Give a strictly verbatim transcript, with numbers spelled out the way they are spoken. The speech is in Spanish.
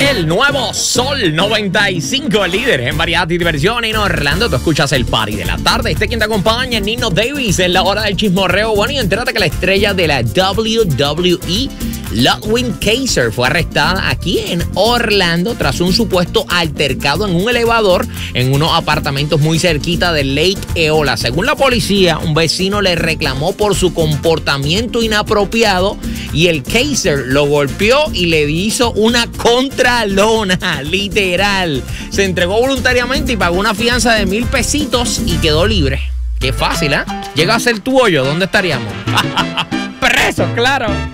El nuevo Sol noventa y cinco, el líder en variedad y diversión en Orlando. Tú escuchas el party de la tarde. Este quien te acompaña, Nino Davis, en la hora del chismorreo. Bueno, y entérate que la estrella de la W W E, Ludwig Kaiser, fue arrestada aquí en Orlando tras un supuesto altercado en un elevador en unos apartamentos muy cerquita del Lake Eola. Según la policía, un vecino le reclamó por su comportamiento inapropiado y el Kaiser lo golpeó y le hizo una contralona, literal. Se entregó voluntariamente y pagó una fianza de mil pesitos y quedó libre. Qué fácil, ¿eh? Llega a ser tu hoyo, ¿dónde estaríamos? Presos, claro.